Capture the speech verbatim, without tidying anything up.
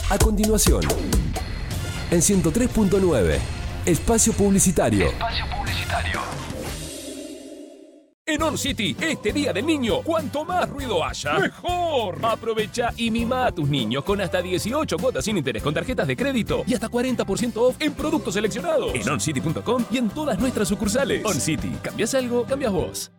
A continuación, en ciento tres punto nueve, Espacio Publicitario. Espacio Publicitario. En On City, este Día del Niño, cuanto más ruido haya, ¡mejor! Aprovecha y mima a tus niños con hasta dieciocho cuotas sin interés con tarjetas de crédito y hasta cuarenta por ciento off en productos seleccionados. En oncity punto com y en todas nuestras sucursales. On City, ¿cambias algo? Cambias vos.